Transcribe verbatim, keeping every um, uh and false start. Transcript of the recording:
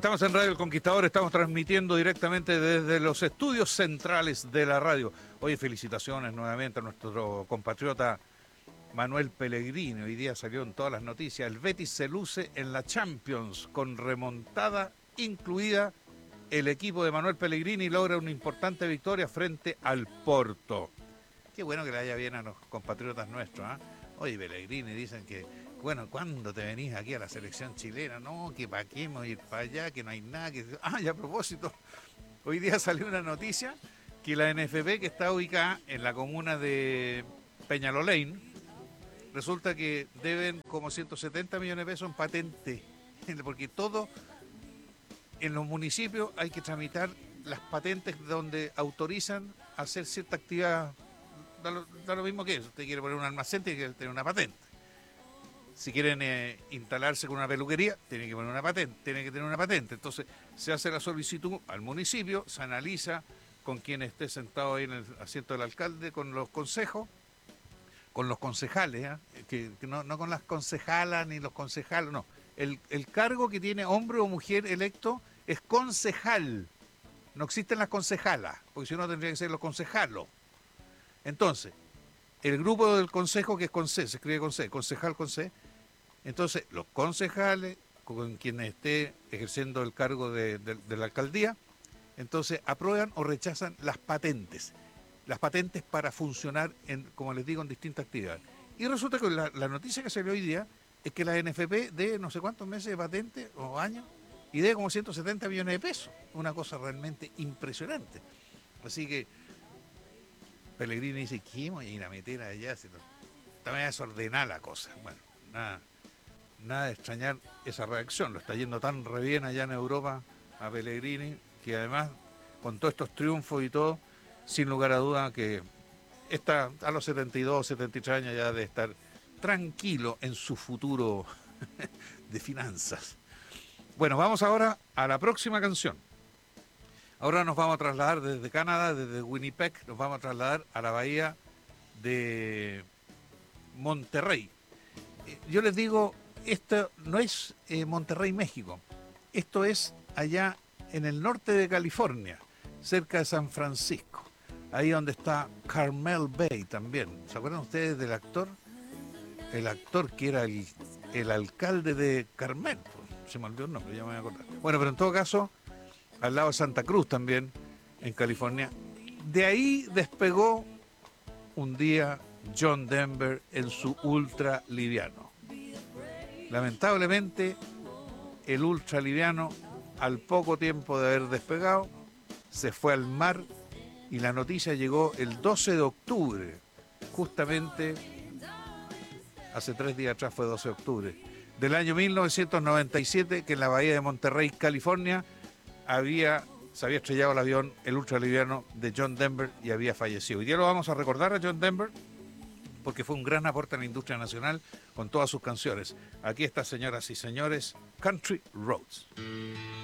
Estamos en Radio El Conquistador, estamos transmitiendo directamente desde los estudios centrales de la radio. Oye, felicitaciones nuevamente a nuestro compatriota Manuel Pellegrini. Hoy día salió en todas las noticias. El Betis se luce en la Champions con remontada incluida. El equipo de Manuel Pellegrini logra una importante victoria frente al Porto. Qué bueno que le vaya bien a los compatriotas nuestros, ¿eh? Oye, Pellegrini, dicen que, bueno, ¿cuándo te venís aquí a la selección chilena? No, que para qué ir para allá, que no hay nada. Que... Ah, y a propósito, hoy día salió una noticia que la N F P, que está ubicada en la comuna de Peñalolén, resulta que deben como ciento setenta millones de pesos en patente, porque todo en los municipios hay que tramitar las patentes donde autorizan hacer cierta actividad. Da lo, da lo mismo que eso. Usted quiere poner un almacén, tiene que tener una patente. Si quieren eh, instalarse con una peluquería, tiene que poner una patente, tiene que tener una patente. Entonces se hace la solicitud al municipio, se analiza con quien esté sentado ahí en el asiento del alcalde, con los consejos, con los concejales, ¿eh? que, que no, no con las concejalas ni los concejales, no. El, el cargo que tiene hombre o mujer electo es concejal. No existen las concejalas, porque si no tendría que ser los concejalos. Entonces, el grupo del consejo, que es conce, se escribe conce, concejal conce, entonces los concejales con quienes esté ejerciendo el cargo de, de, de la alcaldía, entonces aprueban o rechazan las patentes, las patentes para funcionar, en, como les digo, en distintas actividades. Y resulta que la, la noticia que salió hoy día es que la N F P debe no sé cuántos meses de patente o años y debe como ciento setenta millones de pesos, una cosa realmente impresionante. Así que Pellegrini dice, ¿qué voy a ir a meter allá? Está medio desordenada la cosa. Bueno, nada, nada de extrañar esa reacción. Lo está yendo tan re bien allá en Europa a Pellegrini, que además, con todos estos triunfos y todo, sin lugar a duda que está a los setenta y dos, setenta y tres años ya de estar tranquilo en su futuro de finanzas. Bueno, vamos ahora a la próxima canción. Ahora nos vamos a trasladar desde Canadá, desde Winnipeg, nos vamos a trasladar a la bahía de Monterrey. Yo les digo, esto no es eh, Monterrey, México. Esto es allá en el norte de California, cerca de San Francisco. Ahí donde está Carmel Bay también. ¿Se acuerdan ustedes del actor? El actor que era el, el alcalde de Carmel. Se me olvidó el nombre, ya me voy a acordar. Bueno, pero en todo caso, al lado de Santa Cruz también, en California. De ahí despegó un día John Denver en su ultra liviano. Lamentablemente, el ultra liviano, al poco tiempo de haber despegado, se fue al mar y la noticia llegó el doce de octubre, justamente hace tres días atrás, fue doce de octubre, del año mil novecientos noventa y siete, que en la bahía de Monterrey, California, había, se había estrellado el avión, el ultraliviano de John Denver, y había fallecido. Hoy día lo vamos a recordar a John Denver porque fue un gran aporte a la industria nacional con todas sus canciones. Aquí está, señoras y señores, Country Roads.